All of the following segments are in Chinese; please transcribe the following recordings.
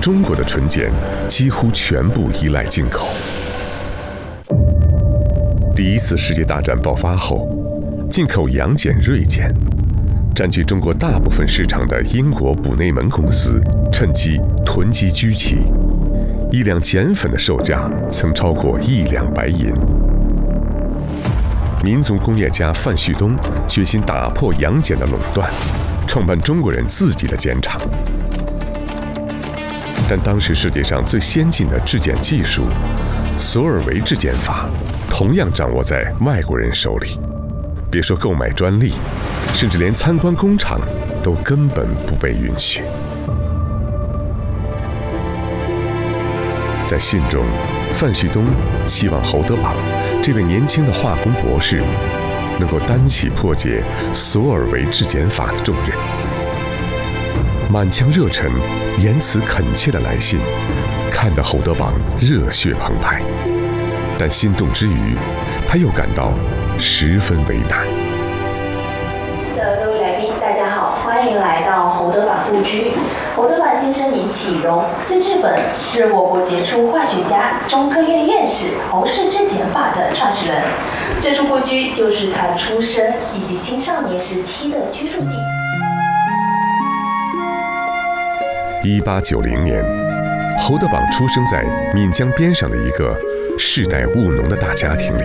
中国的纯碱几乎全部依赖进口。第一次世界大战爆发后，进口洋碱、锐碱，占据中国大部分市场的英国卜内门公司趁机囤积居奇，一两碱粉的售价曾超过1两白银。民族工业家范旭东决心打破洋碱的垄断，创办中国人自己的碱厂。但当时世界上最先进的制碱技术——索尔维制碱法，同样掌握在外国人手里。别说购买专利，甚至连参观工厂都根本不被允许。在信中，范旭东期望侯德榜这位年轻的化工博士能够担起破解索尔维制碱法的重任。满腔热忱、言辞恳切的来信，看得侯德榜热血澎湃。但心动之余，他又感到十分为难。 各位来宾，大家好，欢迎来到侯德榜故居。侯德榜先生名启荣，字志本，是我国杰出化学家、中科院院士、侯氏制碱法的创始人。这处故居就是他出生以及青少年时期的居住地。 1890年，侯德榜出生在岷江边上的一个世代务农的大家庭里。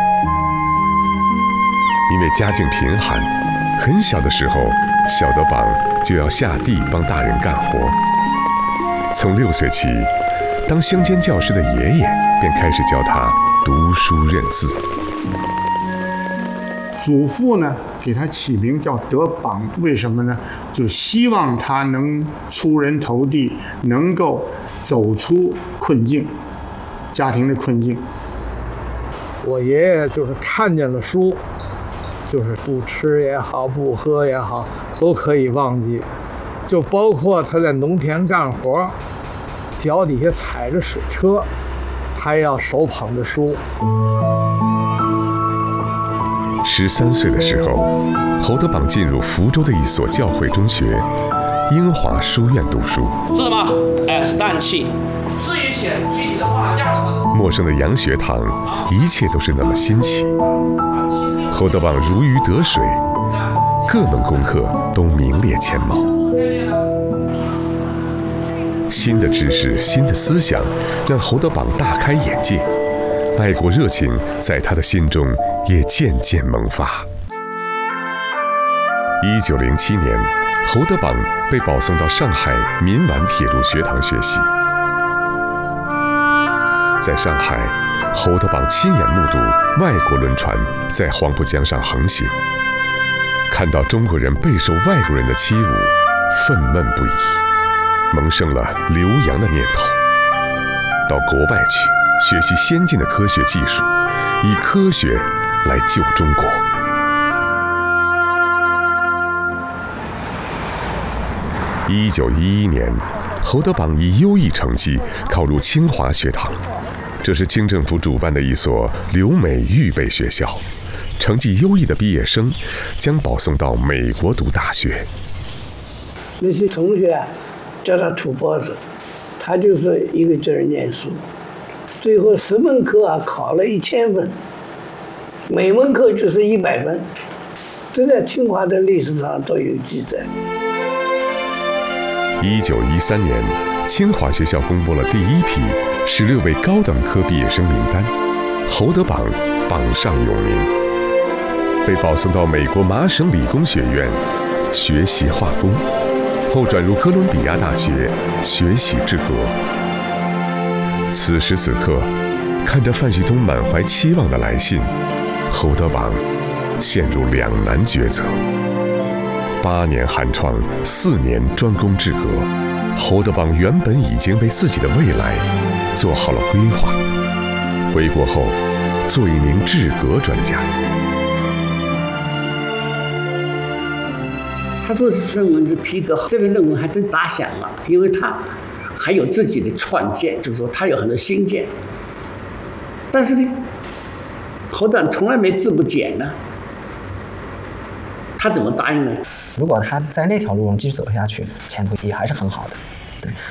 因为家境贫寒，很小的时候，小德榜就要下地帮大人干活。从6岁起，当乡间教师的爷爷便开始教他读书认字。 祖父呢，给他起名叫德榜，为什么呢？就希望他能出人头地，能够走出困境，家庭的困境。 我爷爷就是看见了书，就是不吃也好，不喝也好，都可以忘记，就包括他在农田干活，脚底下踩着水车，他也要手捧着书。 13岁的时候，侯德榜进入福州的一所教会中学——英华书院读书。 是什么？是氮气。至于写具体的画架的话， 陌生的洋学堂，一切都是那么新奇。侯德榜如鱼得水，各门功课都名列前茅。新的知识、新的思想，让侯德榜大开眼界。爱国热情在他的心中也渐渐萌发。1907年，侯德榜被保送到上海民皖铁路学堂学习。在上海，侯德榜亲眼目睹外国轮船在黄浦江上横行，看到中国人备受外国人的欺侮，愤懑不已，萌生了留洋的念头，到国外去学习先进的科学技术，以科学来救中国。1911年，侯德榜以优异成绩考入清华学堂，这是清政府主办的一所留美预备学校，成绩优异的毕业生将保送到美国读大学。 那些同学叫他土包子，他就是一个劲儿念书。最后10门课考了1000分，每门课就是100分，这在清华的历史上都有记载。 1913年，清华学校公布了第一批16位高等科毕业生名单，侯德榜榜上有名，被保送到美国麻省理工学院学习化工，后转入哥伦比亚大学学习制革。此时此刻，看着范旭东满怀期望的来信，侯德榜陷入两难抉择。8年寒窗，4年专攻制革，侯德榜原本已经为自己的未来做好了规划。回国后，做一名制革专家。 他做的论文是皮革，这篇论文还真打响了，因为他还有自己的创建，就是说他有很多新建。但是呢，侯德榜从来没字不简呢，他怎么答应呢？ 如果他在那条路上继续走下去，前途也还是很好的。对。